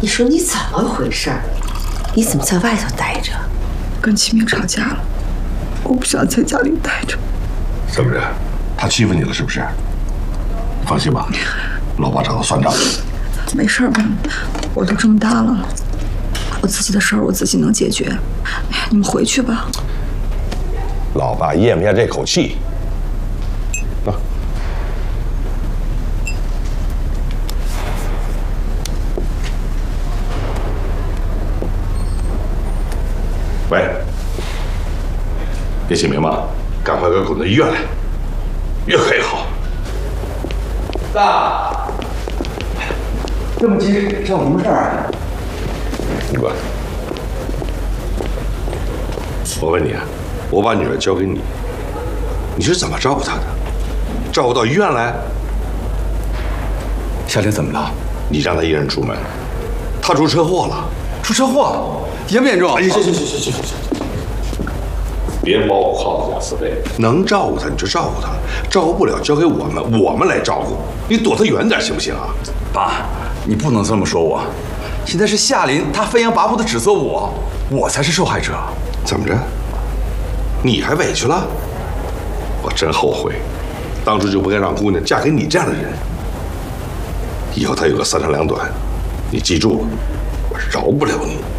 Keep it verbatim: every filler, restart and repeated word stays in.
你说你怎么回事？你怎么在外头待着？ 跟齐明吵架了，我不想在家里待着。 怎么着？他欺负你了是不是？放心吧，老爸找他算账。 没事吧？我都这么大了，我自己的事儿我自己能解决。哎呀，你们回去吧。 老爸咽不下这口气。啊。喂，叶启明嘛，赶快给我滚到医院来，越快越好。 爸，这么急，这有什么事儿啊？ 你滚！我问你啊，我把女儿交给你，你是怎么照顾她的？照顾到医院来？ 夏玲怎么了？ 你让她一人出门，她出车祸了。 出车祸，严不严重？ 哎，行行行行行行行，别把我靠子假慈悲，能照顾她你就照顾她，照顾不了交给我们，我们来照顾。你躲她远点行不行啊？ 爸，你不能这么说我。现在是夏琳，她飞扬跋扈的指责我，我才是受害者。 怎么着？你还委屈了？我真后悔，当初就不该让姑娘嫁给你这样的人。以后她有个三长两短，你记住了，我饶不了你。